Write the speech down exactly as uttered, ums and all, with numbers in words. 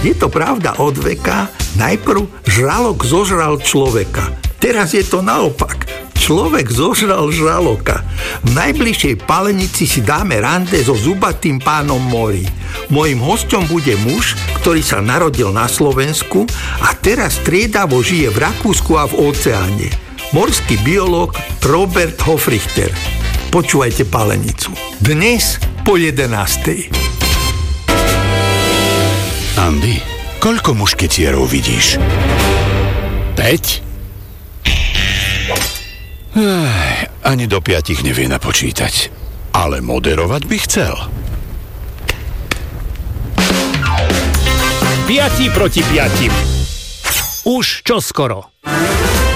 Je to pravda od veka, najprv žralok zožral človeka. Teraz je to naopak. Človek zožral žraloka. V najbližšej Palenici si dáme rande so zubatým pánom morí. Mojím hosťom bude muž, ktorý sa narodil na Slovensku a teraz striedavo žije v Rakúsku a v Oceáne. Morský biológ Robert Hofrichter. Počúvajte Palenicu. Dnes po jedenástej. Andy, koľko mušketierov vidíš? Päť? Ech, ani do piatich nevie napočítať. Ale moderovať by chcel. Piati proti piatim. Už čoskoro.